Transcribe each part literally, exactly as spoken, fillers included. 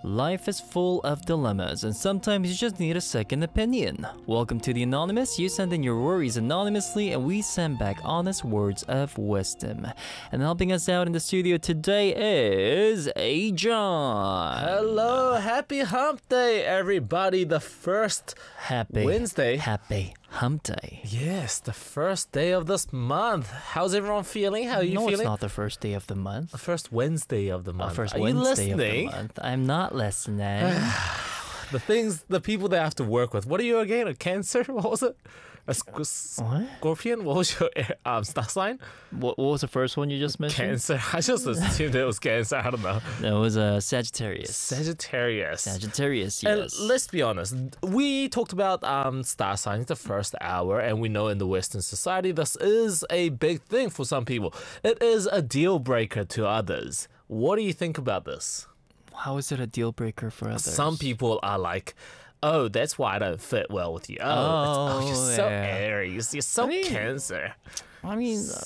Life is full of dilemmas, and sometimes you just need a second opinion. Welcome to The Anonymous. You send in your worries anonymously, and we send back honest words of wisdom. And helping us out in the studio today is A. John. Hello, happy hump day, everybody. The first Happy Wednesday. Happy hump day. Yes, the first day of this month. How's everyone feeling? How are you no, feeling? it's not the first day of the month. The first Wednesday of the month. Uh, first are Wednesday you of the listening? month. I'm not listening. The things, the people they have to work with. What are you again? A Cancer? What was it? A sc- What? Scorpion? What was your um, star sign? What, what was the first one you just mentioned? Cancer. I just assumed it was Cancer. I don't know. No, it was uh, Sagittarius. Sagittarius. Sagittarius, And yes. let's be honest, we talked about um, star signs the first hour, and we know in the Western society this is a big thing for some people. It is a deal breaker to others. What do you think about this? How is it a deal breaker for others? Some people are like, oh, that's why I don't fit well with you. Oh, Oh, it's, oh you're so yeah. Aries. You're so I mean- Cancer. I mean, uh,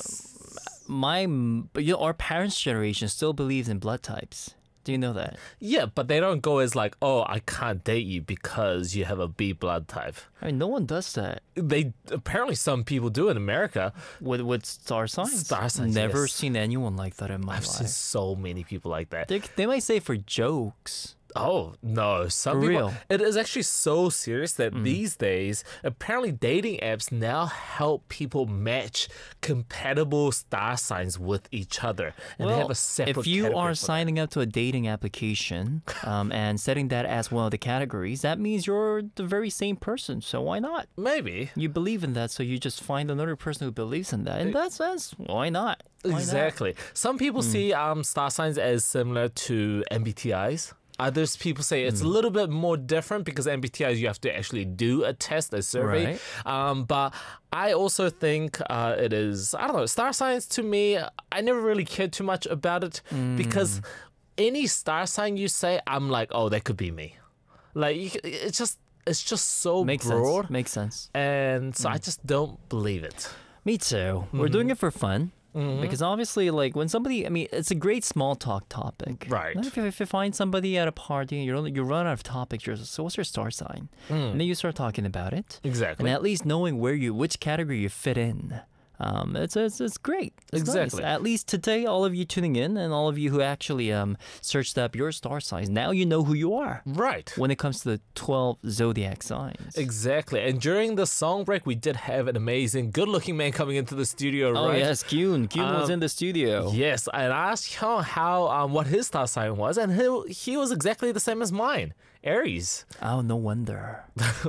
my, but you know, our parents' generation still believes in blood types. Do you know that? Yeah, but they don't go as like, oh, I can't date you because you have a B blood type. I mean, no one does that They apparently some people do in America. with with star signs. Star signs, Never yes. seen anyone like that in my I've seen life. so many people like that. They, they might say for jokes. Oh no! Some For people. real? It is actually so serious that Mm. these days, apparently, dating apps now help people match compatible star signs with each other, and they have a separate. if you category are for signing up to a dating application um, and setting that as one of the categories, that means you're the very same person. So why not? that. Maybe You believe in that, so you just find another person who believes in that. In that sense, why not? Why not? exactly. Some people Mm. see um star signs as similar to M B T Is. Others people say it's a Mm. little bit more different because M B T Is you have to actually do a test, a survey. Right. Um, but I also think uh, it is, I don't know, star signs to me, I never really cared too much about it Mm. because any star sign you say, I'm like, oh, that could be me. Like, you, c- it's just, it's just so Makes broad. sense. Makes sense. And so I just don't believe it. Me too. We're doing it for fun. Because obviously, like, when somebody, I mean, it's a great small talk topic. Right. Now, If you, if you find somebody at a party and you're, you run out of topics, you're, so what's your star sign? And then you start talking about it. Exactly. And at least knowing where you, which category you fit in. Um, it's, it's it's great. It's nice. Exactly. At least today, all of you tuning in and all of you who actually um searched up your star signs, now you know who you are Right. when it comes to the twelve zodiac signs. Exactly. And during the song break, we did have an amazing, good-looking man coming into the studio, Oh right? yes, Kyun. Kyun was Um, in the studio. Yes, I asked him how um, what his star sign was, and he he was exactly the same as mine, Aries. Oh, no wonder.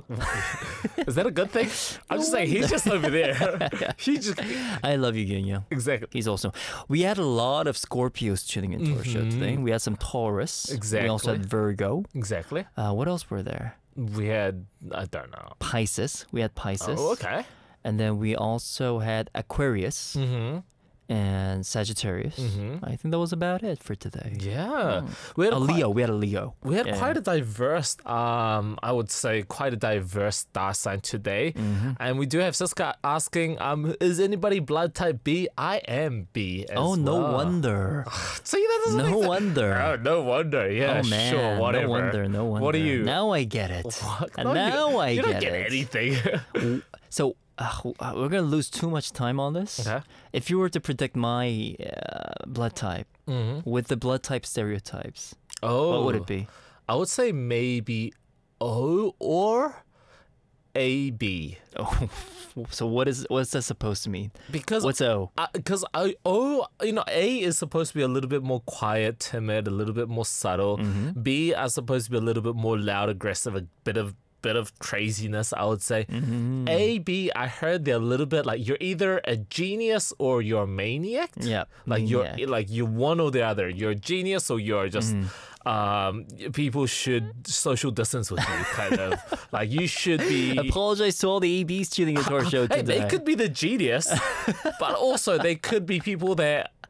Is that a good thing? I'm just saying he's just over there. he just I love you, Gyunyo. exactly. He's awesome. We had a lot of Scorpios tuning into our show today. We had some Taurus. We also Exactly. had Virgo. Exactly. Uh, what else were there? We had I don't know. Pisces. We had Pisces. Oh, okay. And then we also had Aquarius Mm-hmm. and Sagittarius. I think that was about it for today. Yeah, we had A a quite, Leo. We had a Leo. we had Yeah. quite a diverse. Um, I would say quite a diverse star sign today, Mm-hmm. and we do have Siska asking, um, is anybody blood type B? I am B. As Oh, no well. wonder. See, that doesn't No make sense. wonder. Oh, no wonder. Yeah, oh, man. sure, whatever. No wonder. No wonder. What are you? Now I get it. What? And No, you- now I you get don't get it. anything. So uh, we're gonna lose too much time on this. Okay. If you were to predict my uh, blood type with the blood type stereotypes, Oh, what would it be? I would say maybe O or A B Oh, so what is what's that supposed to mean? because What's O? Because I O, you know, A is supposed to be a little bit more quiet, timid, a little bit more subtle. Mm-hmm. B are supposed to be a little bit more loud, aggressive, a bit of bit of craziness, I would say. Mm-hmm. A, B, I heard they're a little bit like you're either a genius or you're a maniac. Yeah, Like you're maniac. like you're one or the other. You're a genius or you're just Mm-hmm. um people should social distance with you kind of. Like you should be Apologize to all the A Bs tuning into our show Hey, today. they could be the genius, but also they could be people that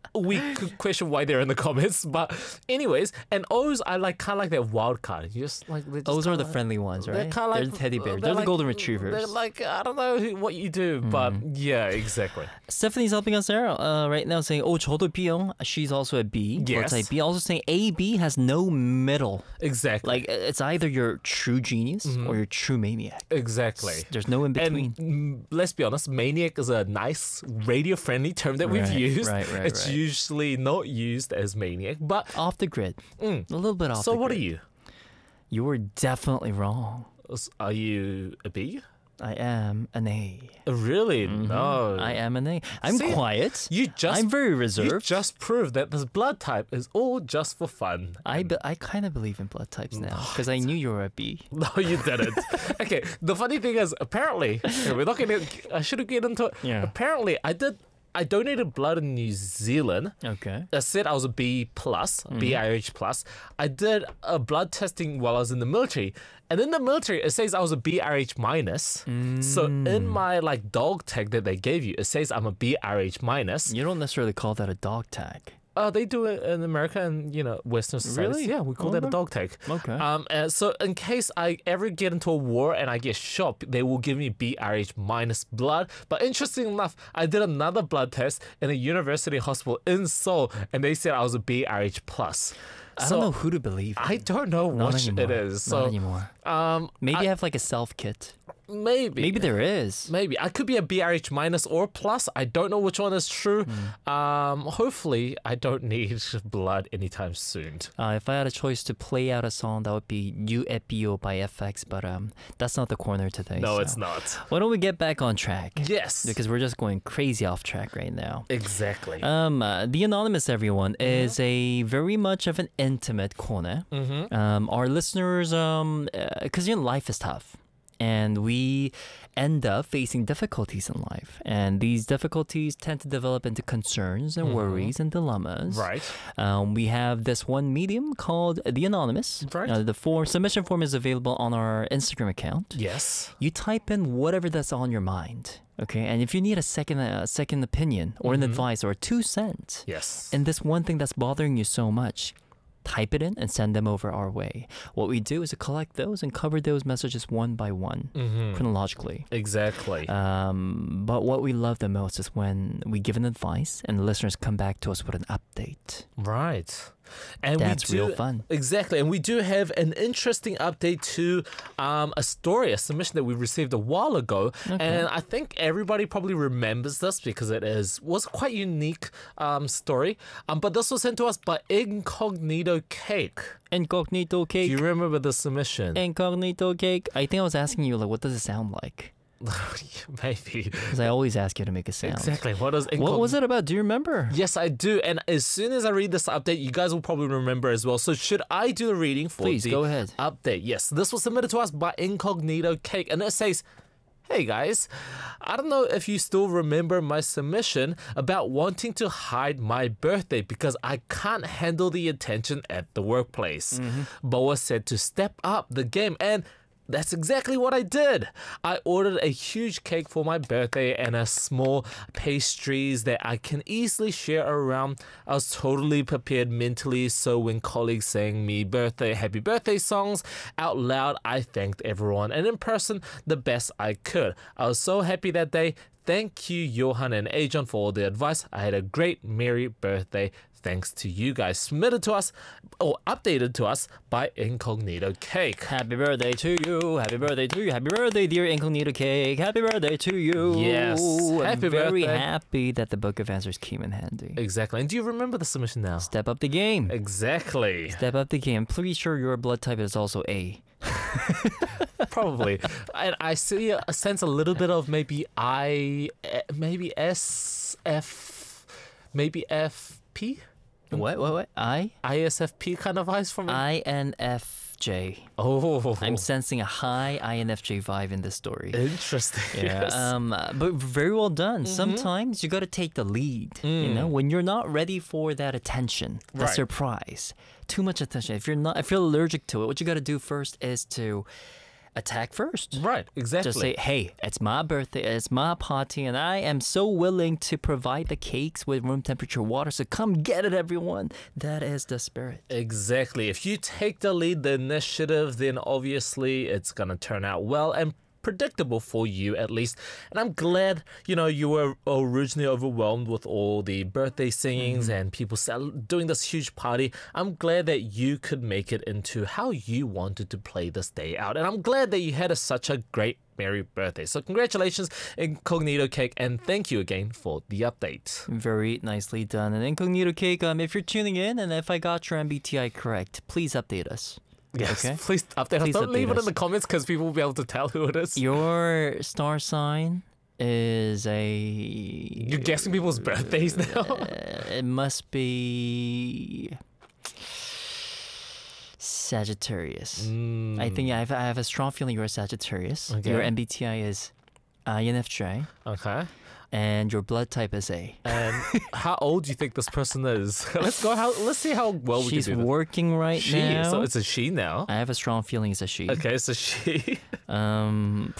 we could question why they're in the comments, but anyways, and O's I like kind of like that wild card. You just like they're just Those are the kinda- friendly ones, They're right? kind of like they're the teddy bears. They're, They're, the like- golden retrievers. They're like I don't know who, what you do, but yeah, exactly. Stephanie's helping us out uh, right now saying, oh, 저도 B요. She's also a B. Yes. Type B. Also saying A B has no middle. Exactly. Like, it's either your true genius or your true maniac. exactly. There's no in between. And mm, let's be honest, maniac is a nice radio-friendly term that we've Right, used. right, right, it's right. usually not used as maniac, but Off the grid. A little bit off so the what grid. are you? You were definitely wrong. Are you a B? I am an A. Really? No. I am an A. I'm See, quiet. You just I'm very you reserved. just proved that this blood type is all just for fun. I, be- I kind of believe in blood types now because I knew you were a B. No, you didn't. Okay, the funny thing is, apparently, okay, we're not gonna. I should have get into it. Yeah. Apparently, I did. I donated blood in New Zealand. Okay. I said I was a B plus, Mm-hmm. B I H plus. I did a blood testing while I was in the military, and in the military it says I was a B R H minus. So Mm. in my like dog tag that they gave you, it says I'm a B R H minus. You don't necessarily call that a dog tag. Uh, they do it in America and you know Western societies. Really? Yeah, we call that a Okay. dog tag. Okay. Um, and so in case I ever get into a war and I get shot, they will give me B R H minus blood. But interesting enough, I did another blood test in a university hospital in Seoul, and they said I was a B R H plus. I So don't know who to believe. I don't know Not which anymore. it is. So Not anymore. um, Maybe I- I have like a self kit. maybe Maybe there is. Maybe I could be a B R H minus or plus. I don't know which one is true. Hmm. Um, hopefully I don't need blood anytime soon. Uh, if I had a choice to play out a song, that would be You Epio by F X, but um, that's not the corner today. No, so. it's not. Why don't we get back on track? Yes, Because we're just going crazy off track right now. exactly. Um, uh, the Anonymous, everyone, is a very much of an intimate corner. Mm-hmm. Um, our listeners, um, because you know, life is tough, and we end up facing difficulties in life, and these difficulties tend to develop into concerns and worries and dilemmas. Right. Um, we have this one medium called the Anonymous. Right. Uh, the form submission form is available on our Instagram account. Yes. You type in whatever that's on your mind. Okay, and if you need a second, a second opinion or an advice or a two cents, Yes. and this one thing that's bothering you so much, type it in and send them over our way. What we do is to collect those and cover those messages one by one, Mm-hmm. chronologically. Exactly. Um, but what we love the most is when we give an advice and the listeners come back to us with an update. right. And That's we do, real fun. Exactly. And we do have an interesting update to um, a story, a submission that we received a while ago. And I think everybody probably remembers this because it is was quite unique um, story. Um, but this was sent to us by Incognito Cake. Incognito Do cake. you remember the submission? Incognito cake. I think I was asking you, like, what does it sound like? Maybe. Because I always ask you to make a sound. Exactly. What does incog- What was it about? Do you remember? Yes, I do. And as soon as I read this update, you guys will probably remember as well. So should I do the reading for Please, the go ahead. update? Yes, this was submitted to us by Incognito Cake, and it says, "Hey guys, I don't know if you still remember my submission about wanting to hide my birthday because I can't handle the attention at the workplace. Boa said to step up the game, and that's exactly what I did. I ordered a huge cake for my birthday and a small pastries that I can easily share around. I was totally prepared mentally, so when colleagues sang me birthday, happy birthday songs out loud, I thanked everyone, and in person, the best I could. I was so happy that day. Thank you, Johan and Ajon, for all the advice. I had a great merry birthday. Thanks to you guys." Submitted to us, or updated to us, by Incognito Cake. Happy birthday to you. Happy birthday to you. Happy birthday, dear Incognito Cake. Happy birthday to you. Yes. I'm Happy very birthday. happy that the Book of Answers came in handy. Exactly. And do you remember the submission now? Step up the game. Exactly. Step up the game. Pretty sure your blood type is also A. Probably. And I see a, a sense a little bit of maybe I, eh, maybe S, F, maybe F P? What? What? What? I? I S F P kind of eyes from it? I N F J. Oh. I'm sensing a high I N F J vibe in this story. Interesting. Yeah, Yes. um, uh, but very well done. Sometimes you got to take the lead. You know, when you're not ready for that attention, the Right. surprise, too much attention. If you're not, if you're allergic to it, what you got to do first is to attack first. Right, exactly. Just say, hey, it's my birthday, it's my party, and I am so willing to provide the cakes with room temperature water, so come get it, everyone. That is the spirit. Exactly. If you take the lead, the initiative, then obviously it's going to turn out well and predictable for you at least. And I'm glad, you know, you were originally overwhelmed with all the birthday singings mm-hmm. and people cel- doing this huge party. I'm glad that you could make it into how you wanted to play this day out. And I'm glad that you had a, such a great merry birthday. So congratulations, Incognito Cake, and thank you again for the update. Very nicely done. And Incognito Cake, um, if you're tuning in and if I got your M B T I correct, please update us. Yes, okay? please update please us. Don't update leave us. it in the comments because people will be able to tell who it is. Your star sign is a... You're guessing people's birthdays now? uh, it must be... Sagittarius. Mm. I think I have, I have a strong feeling you're a Sagittarius. Okay. Your M B T I is I N F J. Okay. And your blood type is A. And how old do you think this person is? Let's go. How? Let's see how well we She's can do this. working right she, now. So it's a she now. I have a strong feeling it's a she. Okay, so she. Um,